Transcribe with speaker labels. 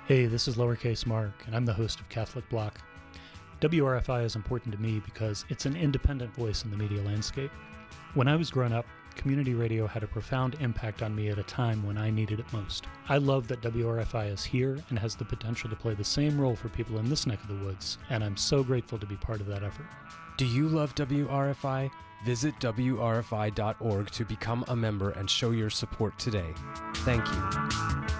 Speaker 1: Hey, this is Lowercase Mark, and I'm the host of Catholic Block. WRFI is important to me because it's an independent voice in the media landscape. When I was growing up, community radio had a profound impact on me at a time when I needed it most. I love that WRFI is here and has the potential to play the same role for people in this neck of the woods, and I'm so grateful to be part of that effort.
Speaker 2: Do you love WRFI? Visit WRFI.org to become a member and show your support today. Thank you.